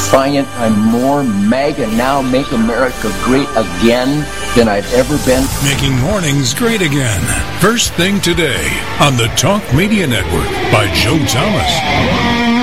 defiant. I'm more MAGA now, Make America Great Again, than I've ever been. Making mornings great again. First thing today on the Talk Media Network by Joe Thomas.